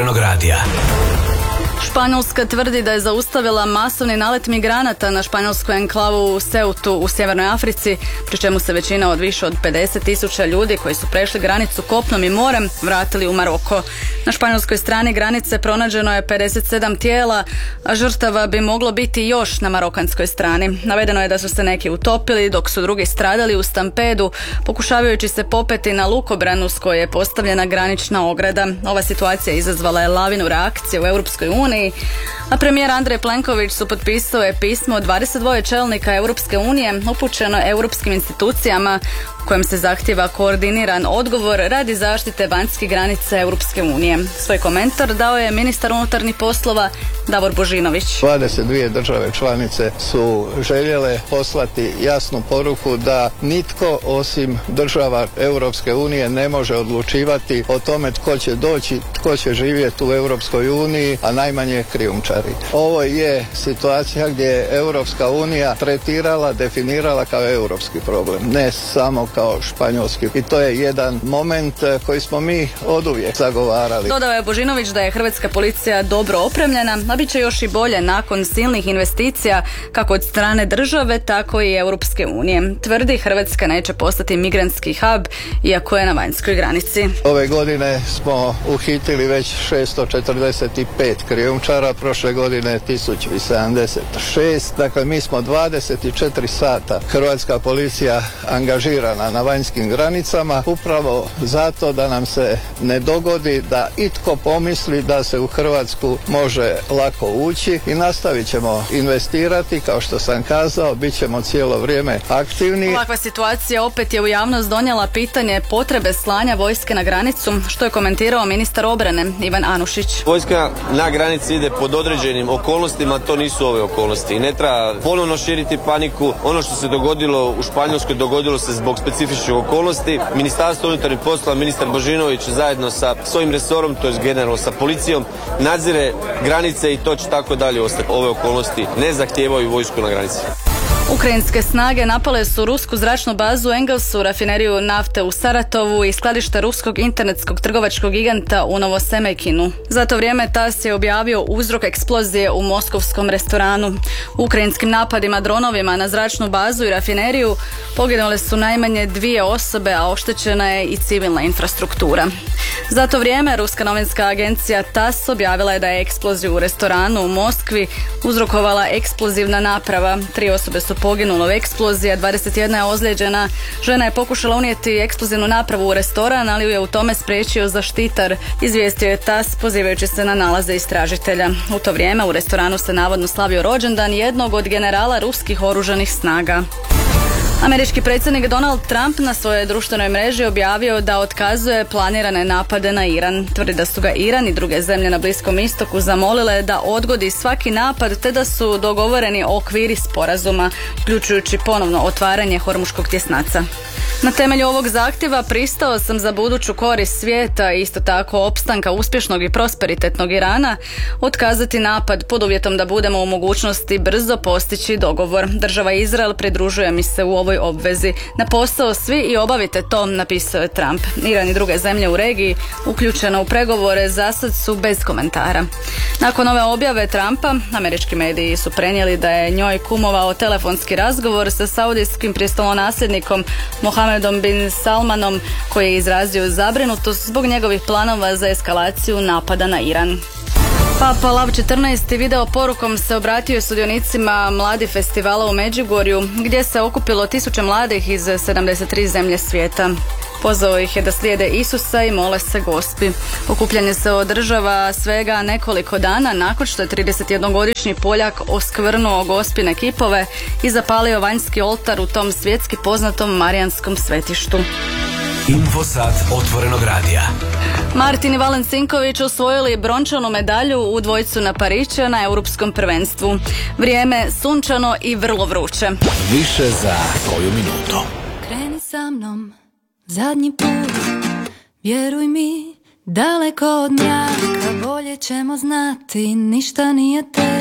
radija. Španjolska tvrdi da je zaustavila masovni nalet migranata na španjolsku enklavu Ceutu u Sjevernoj Africi, pri čemu se većina od više od 50.000 ljudi koji su prešli granicu kopnom i morem vratili u Maroko. Na španjolskoj strani granice pronađeno je 57 tijela, a žrtava bi moglo biti još na marokanskoj strani. Navedeno je da su se neki utopili, dok su drugi stradali u stampedu, pokušavajući se popeti na lukobranu s koje je postavljena granična ograda. Ova situacija izazvala je lavinu reakcije u Europskoj uniji, a premijer Andrej Plenković potpisao je pismo od 22 čelnika Europske unije upućeno europskim institucijama u kojem se zahtijeva koordiniran odgovor radi zaštite vanjskih granica Europske unije. Svoj komentar dao je ministar unutarnjih poslova Davor Božinović. 22 države članice su željele poslati jasnu poruku da nitko osim država Europske unije ne može odlučivati o tome tko će doći, tko će živjeti u Europskoj uniji, a najmanje krijumčari. Ovo je situacija gdje je Europska unija tretirala, definirala kao europski problem, ne samo kao španjolski. I to je jedan moment koji smo mi oduvijek zagovarali. Dodao je Božinović da je hrvatska policija dobro opremljena, a bit će još i bolje nakon silnih investicija kako od strane države, tako i Europske unije. Tvrdi Hrvatska neće postati migrantski hub, iako je na vanjskoj granici. Ove godine smo uhitili već 645 krijumčara, prošle godine 1076. Dakle, mi smo 24 sata hrvatska policija angažirana na vanjskim granicama upravo zato da nam se ne dogodi da itko pomisli da se u Hrvatsku može lako ući i nastavit ćemo investirati, kao što sam kazao, bit ćemo cijelo vrijeme aktivni. Ovakva situacija opet je u javnost donijela pitanje potrebe slanja vojske na granicu, što je komentirao ministar obrane Ivan Anušić. Vojska na granici ide pod određenim okolnostima, to nisu ove okolnosti. Ne treba ponovno širiti paniku. Ono što se dogodilo u Španjolskoj dogodilo se zbog specifičnih okolnosti. Ministarstvo unutarnjih poslova, ministar Božinović zajedno sa svojim resorom, to je generalno sa policijom, nadzire granice i to će tako dalje ostati. Ove okolnosti ne zahtijevaju vojsku na granici. Ukrajinske snage napale su rusku zračnu bazu u Engelsu, rafineriju nafte u Saratovu i skladište ruskog internetskog trgovačkog giganta u Novosemejkinu. Za to vrijeme TASS je objavio uzrok eksplozije u moskovskom restoranu. U ukrajinskim napadima dronovima na zračnu bazu i rafineriju poginule su najmanje 2 osobe, a oštećena je i civilna infrastruktura. Za to vrijeme ruska novinska agencija TASS objavila je da je eksploziju u restoranu u Moskvi uzrokovala eksplozivna naprava. 3 osobe su poginule u eksploziji, a 21 je ozlijeđena. Žena je pokušala unijeti eksplozivnu napravu u restoran, ali ju je u tome spriječio zaštitar, izvijestio je TASS pozivajući se na nalaze istražitelja. U to vrijeme u restoranu se navodno slavio rođendan jednog od generala ruskih oružanih snaga. Američki predsjednik Donald Trump na svojoj društvenoj mreži objavio da otkazuje planirane napade na Iran. Tvrdi da su ga Iran i druge zemlje na Bliskom istoku zamolile da odgodi svaki napad te da su dogovoreni okviri sporazuma, uključujući ponovno otvaranje Hormuškog tjesnaca. Na temelju ovog zahtjeva pristao sam za buduću korist svijeta i isto tako opstanka uspješnog i prosperitetnog Irana otkazati napad pod uvjetom da budemo u mogućnosti brzo postići dogovor. Država Izrael pridružuje mi se u ovoj obvezi. Na posao svi i obavite to, napisao je Trump. Iran i druge zemlje u regiji uključene u pregovore zasad su bez komentara. Nakon ove objave Trumpa, američki mediji su prenijeli da je njoj kumovao telefonski razgovor sa saudijskim prestolonasljednikom Mohamedom bin Salmanom, koji je izrazio zabrinutost zbog njegovih planova za eskalaciju napada na Iran. Papa Lav XIV video porukom se obratio sudionicima Mladi festivala u Međugorju, gdje se okupilo 1000 mladih iz 73 zemlje svijeta. Pozvao ih je da slijede Isusa i mole se Gospi. Okupljanje se održava svega nekoliko dana nakon što je 31-godišnji Poljak oskvrnuo Gospine kipove i zapalio vanjski oltar u tom svjetski poznatom Marijanskom svetištu. Infosat otvorenog radija. Martin i Valen Sinković osvojili brončanu medalju u dvojcu na Pariću na europskom prvenstvu. Vrijeme sunčano i vrlo vruće. Više za koju minutu. Kreni sa mnom zadnji put, vjeruj mi, daleko od mraka bolje ćemo znati, ništa nije te.